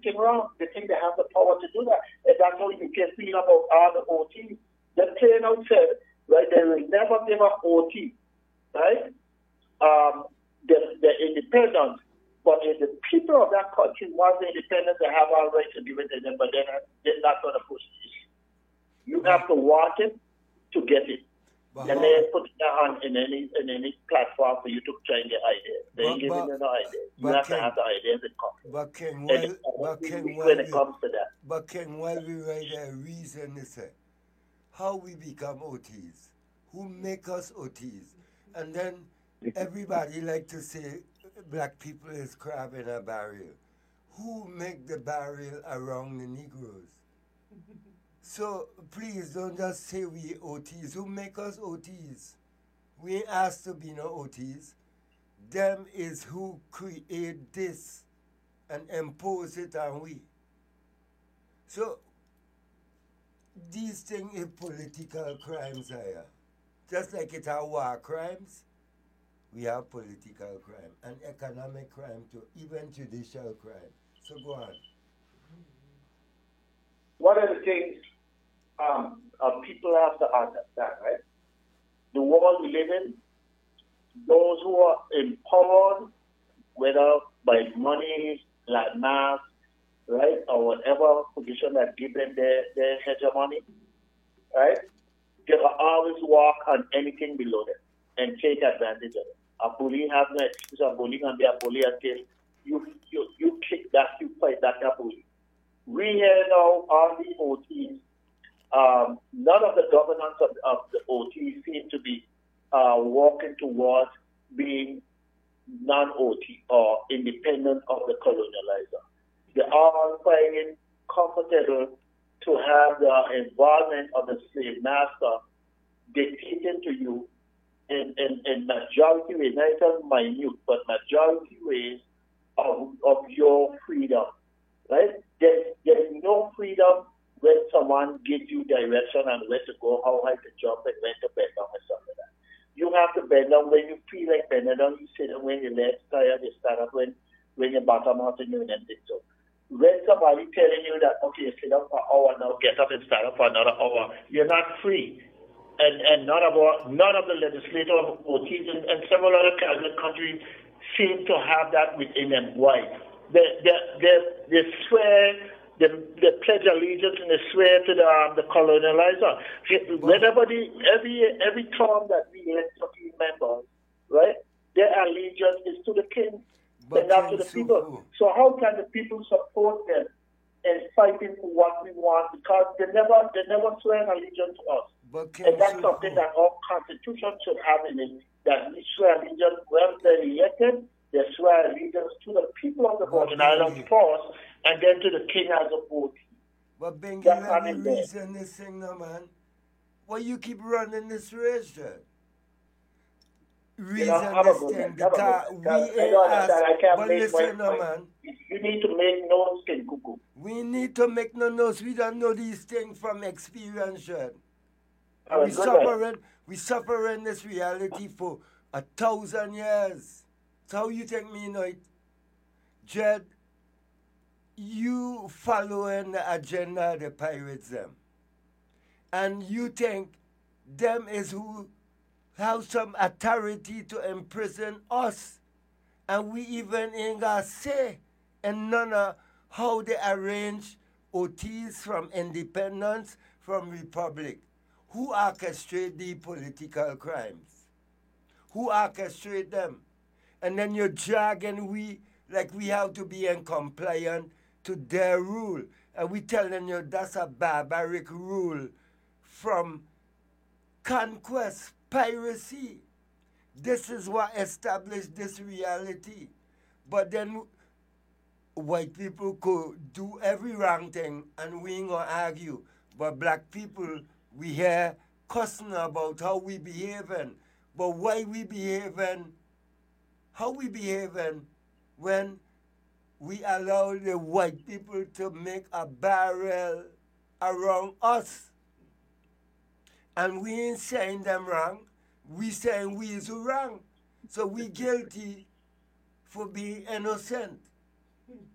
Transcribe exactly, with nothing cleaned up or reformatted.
anything wrong. They think they have the power to do that. And that's how you can feel about all the O Ts. The plain out said, right, they will never give up O T, right? Um, the, the independence. But if the people of that country want the independence, they have all right to give it to them, but then they're not going to push this. You have to want it to get it. But and how, they put it on in any in any platform for you to try and get ideas. They but, ain't giving but, you no ideas. You but have King, to have the ideas that come. but King, And while, it's but King, weak while when it we, comes to that. but King, while we write a reason, is it how we become O Ts, who make us O Ts, and then everybody like to say black people is crab in a barrel. Who make the barrel around the Negroes? So please don't just say we O Ts. Who make us O Ts? We ain't asked to be no O Ts. Them is who create this and impose it on we. So these things is political crimes here. Just like it are war crimes, we have political crime and economic crime too, even judicial crime. So go on. One of the things um, uh, people have to understand, right? The world we live in, those who are empowered, whether by money, like mass, right, or whatever position that give them their, their hegemony, right, they will always walk on anything below them and take advantage of it. A bully has no excuse of bullying and be a bully until you, you, you kick that, you fight that, that bully. We here now, all the O Ts, um, none of the governance of, of the O Ts seem to be uh, walking towards being non-O T or independent of the colonializer. They are finding comfortable to have the involvement of the slave master dictating to you in, in, in majority ways, not even minute, but majority ways of, of your freedom, right? There's, there's no freedom when someone gives you direction and where to go, how high to jump, and when to bend down and stuff like that. You have to bend down when you feel like bending down. You sit down when your legs tired, you stand up when, when your bottom out and you and think so. When somebody telling you that, okay, sit down for an hour now, get up and stand up for another hour, you're not free. And and none of our, none of the legislators of O Ts and, and several other Caribbean countries seem to have that within them. Why? They, they, they, they swear, they, they pledge allegiance and they swear to the, um, the colonializer. Whenever the, every, every term that we elect for team members, right, their allegiance is to the king But and not to King the people. Sufu, So how can the people support them in fighting for what we want? Because they never, they never swear an allegiance to us. but King And that's something Sufu, that our constitution should have in it, that we swear allegiance when they're elected, they swear allegiance to the people of the But Virgin Islands Bengi, first, and then to the king as a vote. but Bengi, That's let not me in there. reason this thing now, man. Why you keep running this race, Jed? You know, Reason have a this good thing man, have a because good man. we 'Cause I ain't don't asked. understand, I can't But make my, listen now, my, man. you need to make no skin cuckoo. We need to make no notes. We don't know these things from experience, Jed. Have We a good man. suffering, we suffer in this reality for a thousand years. So how you think me know it? Jed, you following the agenda of the pirates them. And you think them is who have some authority to imprison us. And we even ain't got say and none of how they arrange O Ts from independence from republic. Who orchestrate the political crimes? Who orchestrate them? And then you're dragging we like we have to be in compliant to their rule. And we telling you that's a barbaric rule from conquest, piracy. This is what established this reality. But then white people could do every wrong thing and we ain't gonna argue. But black people, we hear cussing about how we behaving. But why we behaving, how we behaving when we allow the white people to make a barrel around us. And we ain't saying them wrong. We saying we is wrong. So we guilty for being innocent.